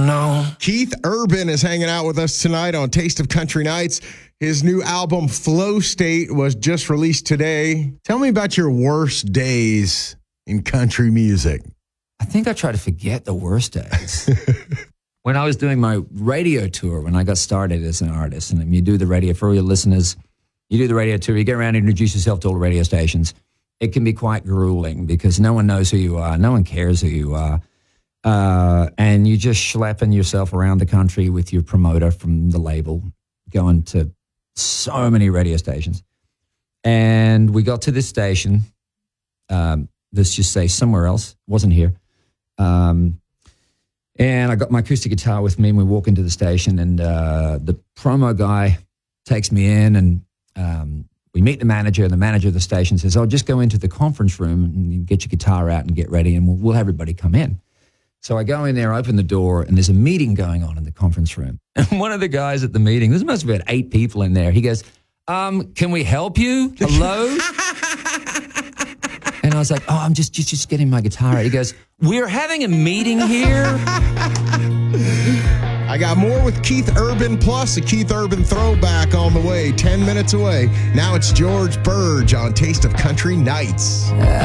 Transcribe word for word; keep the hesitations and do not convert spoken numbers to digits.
know. Keith Urban is hanging out with us tonight on Taste of Country Nights. His new album, Flow State, was just released today. Tell me about your worst days in country music. I think I try to forget the worst days. When I was doing my radio tour, when I got started as an artist, and you do the radio, for all your listeners, you do the radio tour, you get around and introduce yourself to all the radio stations. It can be quite grueling because no one knows who you are. No one cares who you are. Uh, and you're just schlepping yourself around the country with your promoter from the label, going to so many radio stations. And we got to this station, um, let's just say somewhere else, wasn't here. Um, and I got my acoustic guitar with me, and we walk into the station, and uh, the promo guy takes me in, and um, we meet the manager, and the manager of the station says, "Oh, just go into the conference room and get your guitar out and get ready, and we'll, we'll have everybody come in." So I go in there, open the door, and there's a meeting going on in the conference room. And one of the guys at the meeting, there's must have been eight people in there, he goes, um, "Can we help you? Hello?" And I was like, "Oh, I'm just, just just getting my guitar out." He goes, "We're having a meeting here." I got more with Keith Urban, plus a Keith Urban throwback on the way, ten minutes away. Now it's George Burge on Taste of Country Nights.